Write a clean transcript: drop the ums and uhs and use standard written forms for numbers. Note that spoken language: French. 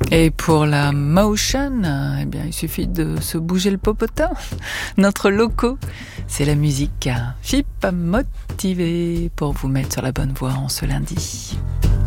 Et pour la motion, eh bien, il suffit de se bouger le popotin. Notre loco, c'est la musique FIP motivée pour vous mettre sur la bonne voie en ce lundi.